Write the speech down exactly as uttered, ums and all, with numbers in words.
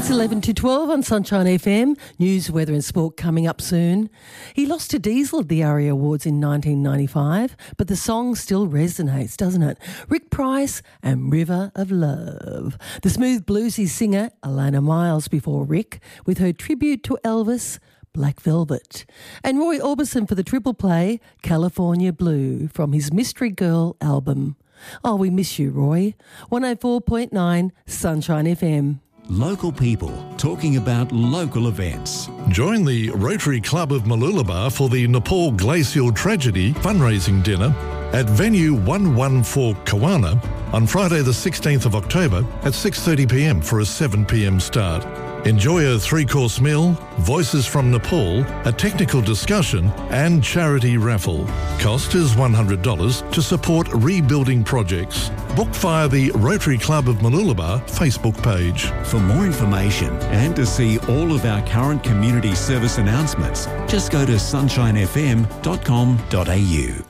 eleven to twelve on Sunshine F M. News, weather and sport coming up soon. He lost to Diesel at the ARIA Awards in nineteen ninety-five, but the song still resonates, doesn't it? Rick Price and River of Love. The smooth bluesy singer Alana Miles before Rick with her tribute to Elvis, Black Velvet. And Roy Orbison for the triple play, California Blue, from his Mystery Girl album. Oh, we miss you, Roy. one oh four point nine Sunshine F M. Local people talking about local events. Join the Rotary Club of Mooloolaba for the Nepal Glacial Tragedy fundraising dinner at venue one one four Kawana on Friday the sixteenth of October at six thirty p m for a seven p m start. Enjoy a three-course meal, voices from Nepal, a technical discussion and charity raffle. Cost is one hundred dollars to support rebuilding projects. Book via the Rotary Club of Mooloolaba Facebook page. For more information and to see all of our current community service announcements, just go to sunshine f m dot com dot a u.